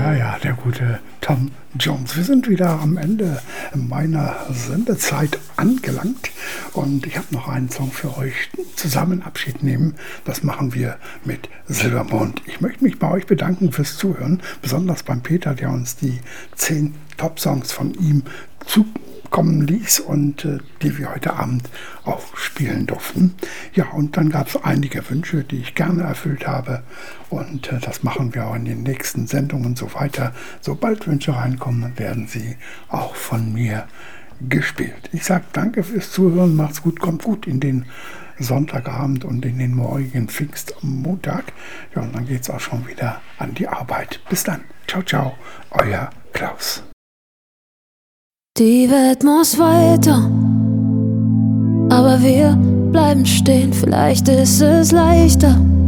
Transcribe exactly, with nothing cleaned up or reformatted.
Ja, ja, der gute Tom Jones. Wir sind wieder am Ende meiner Sendezeit angelangt und ich habe noch einen Song für euch. Zusammen Abschied nehmen. Das machen wir mit Silbermond. Ich möchte mich bei euch bedanken fürs Zuhören, besonders beim Peter, der uns die zehn Top-Songs von ihm zukommen ließ und äh, die wir heute Abend auch spielen durften. Ja, und dann gab es einige Wünsche, die ich gerne erfüllt habe und äh, das machen wir auch in den nächsten Sendungen und so weiter. Sobald Wünsche reinkommen, werden sie auch von mir gespielt. Ich sage danke fürs Zuhören, macht's gut, kommt gut in den Sonntagabend und in den morgigen Pfingstmontag. Ja, und dann geht's auch schon wieder an die Arbeit. Bis dann. Ciao, ciao. Euer Klaus. Die Welt muss weiter, aber wir bleiben stehen. Vielleicht ist es leichter,